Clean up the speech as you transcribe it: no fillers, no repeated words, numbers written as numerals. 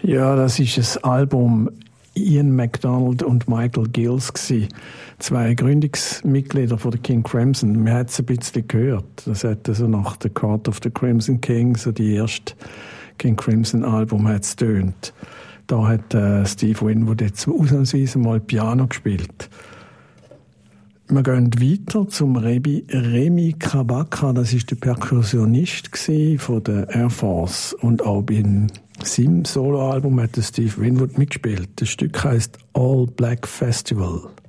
Ja, das ist ein Album Ian MacDonald und Michael Gills gewesen. 2 Gründungsmitglieder von der King Crimson. Man hat es ein bisschen gehört. Das hat also nach The Court of the Crimson King, so die erste King Crimson Album, hat es tönt. Da hat Steve Winwood jetzt ausnahmsweise mal Piano gespielt. Wir gehen weiter zum Remy Kabaka. Das ist der Perkussionist von der Air Force. Und auch in seinem Soloalbum hat Steve Winwood mitgespielt. Das Stück heißt All Black Festival.